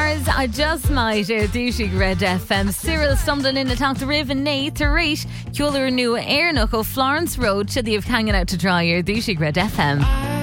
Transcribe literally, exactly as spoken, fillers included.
Stars, I just might ar dúisig Red F M. Cyril stumbling in the talk to Riv and Nate to reach Cular new Airnook o Florence Road. Should they have hanging out to dry ar dúisig Red F M.